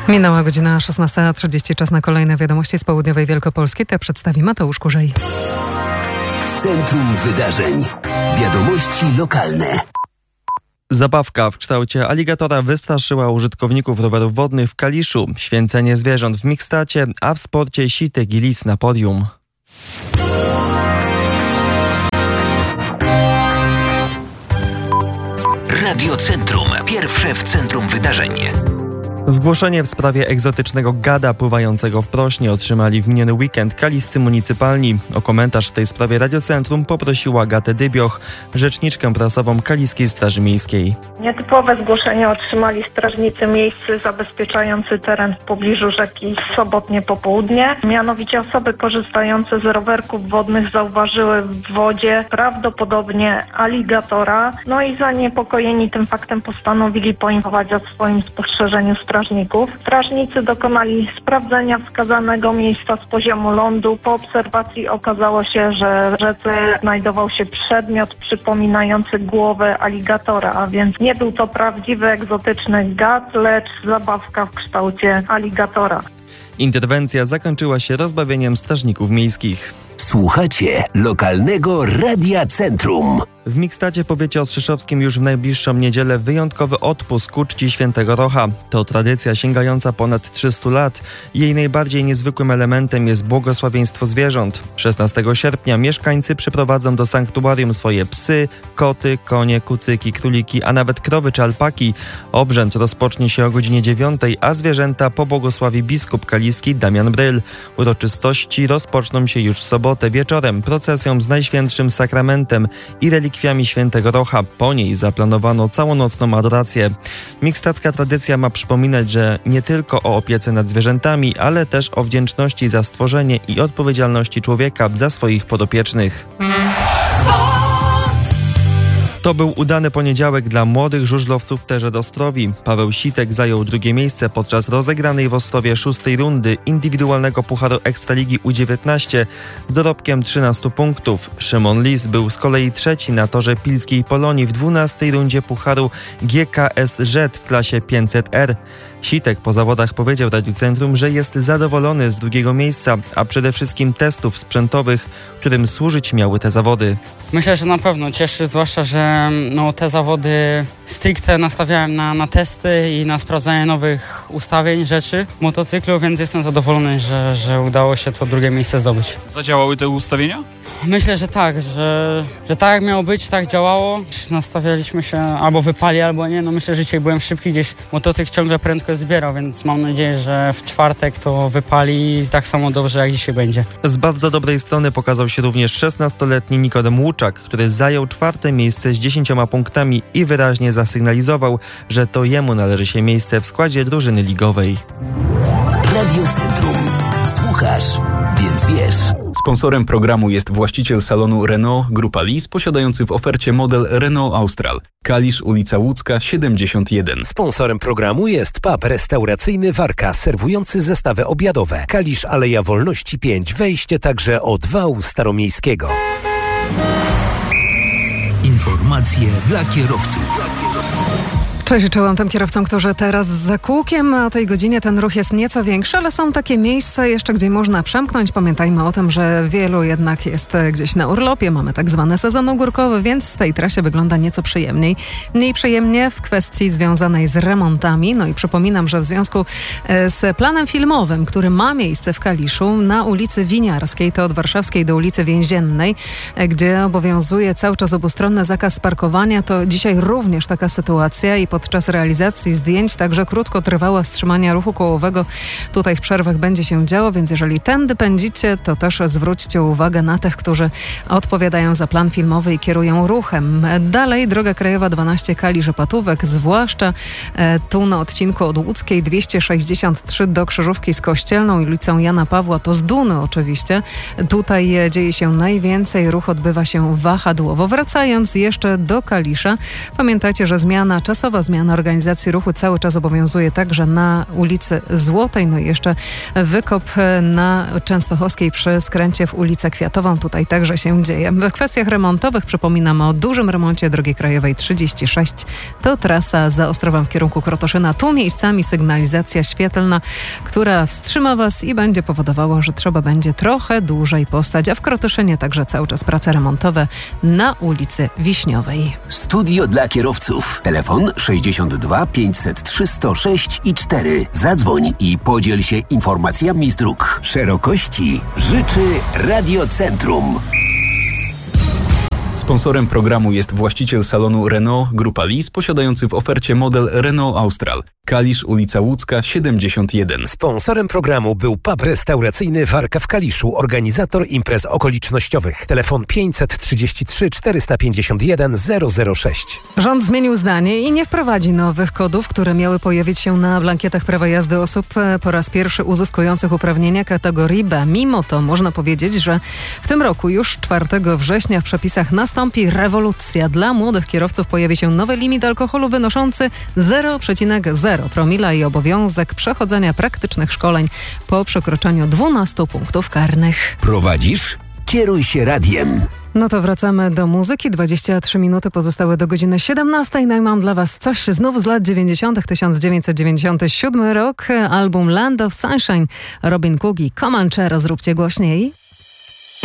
Minęła godzina 16:30, czas na kolejne wiadomości z południowej Wielkopolski. Te przedstawi Mateusz Kurzej. W centrum wydarzeń. Wiadomości lokalne. Zabawka w kształcie aligatora wystraszyła użytkowników rowerów wodnych w Kaliszu. Święcenie zwierząt w Mikstacie, a w sporcie sitek i lis na podium. Radio Centrum. Pierwsze w centrum wydarzeń. Zgłoszenie w sprawie egzotycznego gada pływającego w Prośnie otrzymali w miniony weekend kaliscy municypalni. O komentarz w tej sprawie Radio Centrum poprosiła Agatę Dybioch, rzeczniczkę prasową Kaliskiej Straży Miejskiej. Nietypowe zgłoszenie otrzymali strażnicy miejscy zabezpieczający teren w pobliżu rzeki sobotnie popołudnie. Mianowicie osoby korzystające z rowerków wodnych zauważyły w wodzie prawdopodobnie aligatora. No i zaniepokojeni tym faktem postanowili poinformować o swoim spostrzeżeniu strażników. Strażnicy dokonali sprawdzenia wskazanego miejsca z poziomu lądu. Po obserwacji okazało się, że w rzece znajdował się przedmiot przypominający głowę aligatora, a więc nie był to prawdziwy egzotyczny gad, lecz zabawka w kształcie aligatora. Interwencja zakończyła się rozbawieniem strażników miejskich. Słuchacie lokalnego Radia Centrum. W Mikstacie, powiecie ostrzeszowskim, już w najbliższą niedzielę wyjątkowy odpust ku czci Świętego Rocha. To tradycja sięgająca ponad 300 lat. Jej najbardziej niezwykłym elementem jest błogosławieństwo zwierząt. 16 sierpnia mieszkańcy przyprowadzą do sanktuarium swoje psy, koty, konie, kucyki, króliki, a nawet krowy czy alpaki. Obrzęd rozpocznie się o godzinie 9, a zwierzęta pobłogosławi biskup kaliski Damian Bryl. Uroczystości rozpoczną się już w sobotę wieczorem procesją z Najświętszym Sakramentem i relikwiami Świętego Rocha. Po niej zaplanowano całonocną adorację. Mikstacka tradycja ma przypominać, że nie tylko o opiece nad zwierzętami, ale też o wdzięczności za stworzenie i odpowiedzialności człowieka za swoich podopiecznych. To był udany poniedziałek dla młodych żużlowców w Terze Ostrowi. Paweł Sitek zajął drugie miejsce podczas rozegranej w Ostrowie 6. rundy indywidualnego Pucharu Ekstraligi U19 z dorobkiem 13 punktów. Szymon Lis był z kolei trzeci na torze Pilskiej Polonii w 12. rundzie Pucharu GKSZ w klasie 500R. Sitek po zawodach powiedział Radiu Centrum, że jest zadowolony z drugiego miejsca, a przede wszystkim testów sprzętowych, którym służyć miały te zawody. Myślę, że na pewno cieszy, zwłaszcza, że te zawody stricte nastawiałem na testy i na sprawdzanie nowych ustawień, rzeczy w motocyklu, więc jestem zadowolony, że udało się to drugie miejsce zdobyć. Zadziałały te ustawienia? Myślę, że tak, że tak jak miało być, tak działało. Nastawialiśmy się albo wypali, albo nie. Myślę, że dzisiaj byłem szybki, gdzieś motocykl ciągle prędkość zbierał, więc mam nadzieję, że w czwartek to wypali tak samo dobrze, jak dzisiaj będzie. Z bardzo dobrej strony pokazał się również 16-letni Nikodem Łuczak, który zajął 4. miejsce z 10 punktami i wyraźnie zasygnalizował, że to jemu należy się miejsce w składzie drużyny ligowej. Radio Centrum. Słuchasz, więc wiesz. Sponsorem programu jest właściciel salonu Renault Grupa Lis, posiadający w ofercie model Renault Austral. Kalisz, ulica Łódzka, 71. Sponsorem programu jest pub restauracyjny Warka, serwujący zestawy obiadowe. Kalisz, Aleja Wolności 5, wejście także od wału staromiejskiego. Informacje dla kierowców. Cześć, czołem tym kierowcom, którzy teraz za kółkiem, a o tej godzinie ten ruch jest nieco większy, ale są takie miejsca jeszcze, gdzie można przemknąć. Pamiętajmy o tym, że wielu jednak jest gdzieś na urlopie, mamy tak zwany sezon ogórkowy, więc w tej trasie wygląda nieco przyjemniej. Mniej przyjemnie w kwestii związanej z remontami. No i przypominam, że w związku z planem filmowym, który ma miejsce w Kaliszu na ulicy Winiarskiej, to od Warszawskiej do ulicy Więziennej, gdzie obowiązuje cały czas obustronny zakaz parkowania, to dzisiaj również taka sytuacja i podczas realizacji zdjęć także krótkotrwałe wstrzymania ruchu kołowego tutaj w przerwach będzie się działo, więc jeżeli tędy pędzicie, to też zwróćcie uwagę na tych, którzy odpowiadają za plan filmowy i kierują ruchem. Dalej droga krajowa 12 Kalisz-Opatówek, zwłaszcza tu na odcinku od Łódzkiej 263 do Krzyżówki z Kościelną i ulicą Jana Pawła, to z Duny oczywiście. Tutaj dzieje się najwięcej, ruch odbywa się wahadłowo. Wracając jeszcze do Kalisza, pamiętajcie, że zmiana czasowa zmiana organizacji ruchu cały czas obowiązuje także na ulicy Złotej. No i jeszcze wykop na Częstochowskiej przy skręcie w ulicę Kwiatową. Tutaj także się dzieje. W kwestiach remontowych przypominam o dużym remoncie drogi krajowej 36. To trasa za Ostrowem w kierunku Krotoszyna. Tu miejscami sygnalizacja świetlna, która wstrzyma Was i będzie powodowała, że trzeba będzie trochę dłużej postać. A w Krotoszynie także cały czas prace remontowe na ulicy Wiśniowej. Studio dla kierowców. Telefon 62 503 106 i 4. Zadzwoń i podziel się informacjami z dróg. Szerokości życzy Radiocentrum. Sponsorem programu jest właściciel salonu Renault Grupa Lis, posiadający w ofercie model Renault Austral. Kalisz, ulica Łódzka, 71. Sponsorem programu był pub restauracyjny Warka w Kaliszu, organizator imprez okolicznościowych. Telefon 533 451 006. Rząd zmienił zdanie i nie wprowadzi nowych kodów, które miały pojawić się na blankietach prawa jazdy osób po raz pierwszy uzyskujących uprawnienia kategorii B. Mimo to można powiedzieć, że w tym roku już 4 września w przepisach nastąpi rewolucja. Dla młodych kierowców pojawi się nowy limit alkoholu wynoszący 0,0 promila i obowiązek przechodzenia praktycznych szkoleń po przekroczeniu 12 punktów karnych. Prowadzisz? Kieruj się radiem. No to wracamy do muzyki. 23 minuty pozostałe do godziny 17. No i mam dla Was coś znów z lat 90. 1997 rok. Album Land of Sunshine. Robin Cook i Comanche. Rozróbcie głośniej.